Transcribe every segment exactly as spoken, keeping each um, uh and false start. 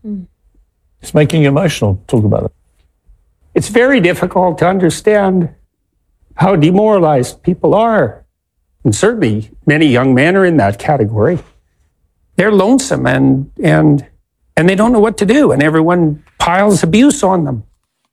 Mm. It's making you emotional. Talk about it. It's very difficult to understand how demoralized people are. And certainly many young men are in that category. They're lonesome and and and they don't know what to do, and everyone piles abuse on them.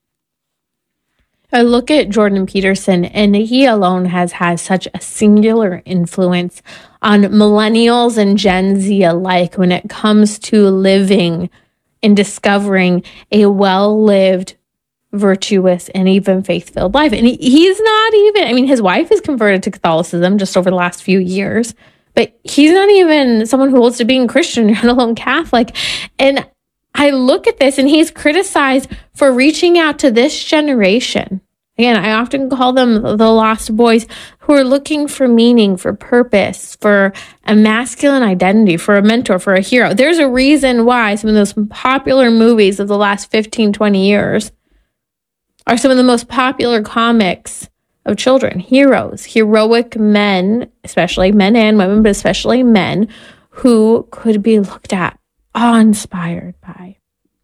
I look at Jordan Peterson, and he alone has had such a singular influence on millennials and Gen Z alike when it comes to living and discovering a well-lived, virtuous, and even faith-filled life. And he, he's not even, I mean, his wife is converted to Catholicism just over the last few years, but he's not even someone who holds to being Christian, let alone Catholic. And I look at this, and he's criticized for reaching out to this generation. Again, I often call them the lost boys who are looking for meaning, for purpose, for a masculine identity, for a mentor, for a hero. There's a reason why some of those popular movies of the last fifteen, twenty years are some of the most popular comics of children. Heroes, heroic men, especially men and women, but especially men, who could be looked at, awe-inspired by.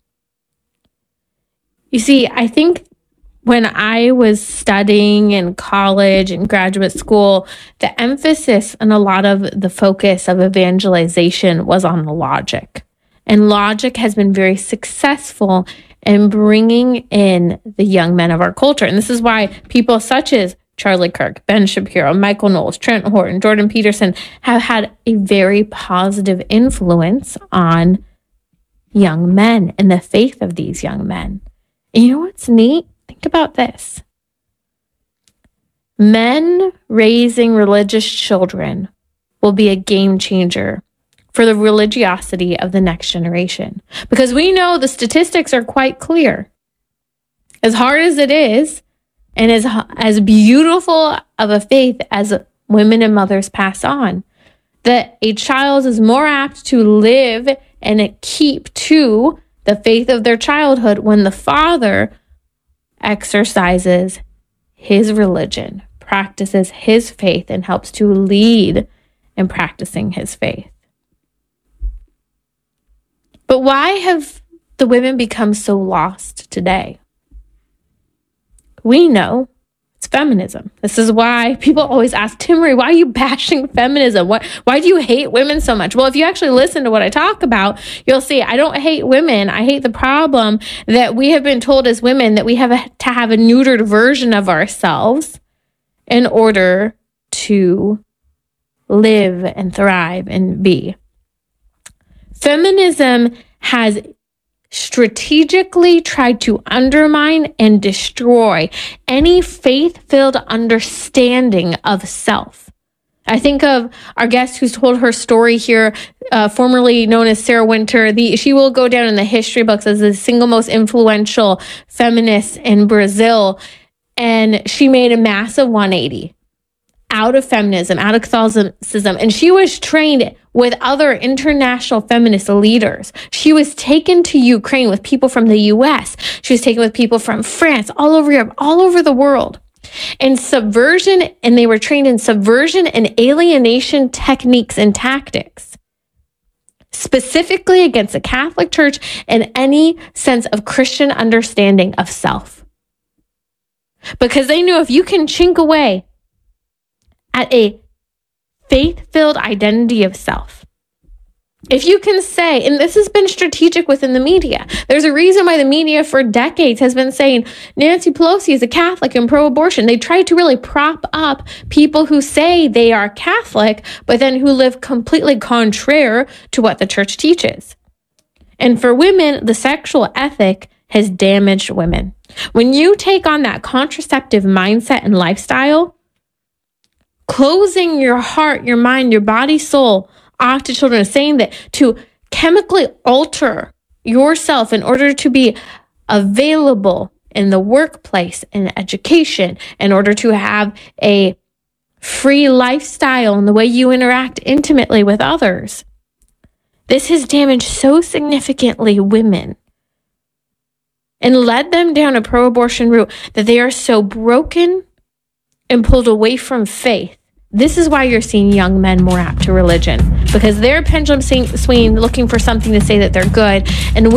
You see, I think when I was studying in college and graduate school, the emphasis and a lot of the focus of evangelization was on the logic. And logic has been very successful in bringing in the young men of our culture. And this is why people such as Charlie Kirk, Ben Shapiro, Michael Knowles, Trent Horton, Jordan Peterson have had a very positive influence on young men and the faith of these young men. And you know what's neat? Think about this. Men raising religious children will be a game changer for the religiosity of the next generation. Because we know the statistics are quite clear. As hard as it is, and as, as beautiful of a faith as women and mothers pass on, that a child is more apt to live and keep to the faith of their childhood when the father exercises his religion, practices his faith, and helps to lead in practicing his faith. But why have the women become so lost today? We know it's feminism. This is why people always ask, Timmerie, why are you bashing feminism? Why, why do you hate women so much? Well, if you actually listen to what I talk about, you'll see I don't hate women. I hate the problem that we have been told as women that we have a, to have a neutered version of ourselves in order to live and thrive and be. Feminism has strategically tried to undermine and destroy any faith-filled understanding of self. I think of our guest who's told her story here, uh, formerly known as Sarah Winter. The, she will go down in the history books as the single most influential feminist in Brazil. And she made a massive one eighty out of feminism, out of Catholicism. And she was trained with other international feminist leaders. She was taken to Ukraine with people from the U S. She was taken with people from France, all over Europe, all over the world. And subversion, and they were trained in subversion and alienation techniques and tactics, specifically against the Catholic Church and any sense of Christian understanding of self. Because they knew if you can chink away at a faith-filled identity of self, if you can say, and this has been strategic within the media, there's a reason why the media for decades has been saying Nancy Pelosi is a Catholic and pro-abortion. They try to really prop up people who say they are Catholic, but then who live completely contrary to what the church teaches. And for women, the sexual ethic has damaged women. When you take on that contraceptive mindset and lifestyle, closing your heart, your mind, your body, soul off to children, saying that to chemically alter yourself in order to be available in the workplace, in education, in order to have a free lifestyle in the way you interact intimately with others. This has damaged so significantly women and led them down a pro-abortion route that they are so broken and pulled away from faith. This is why you're seeing young men more apt to religion, because they're pendulum swinging, looking for something to say that they're good, and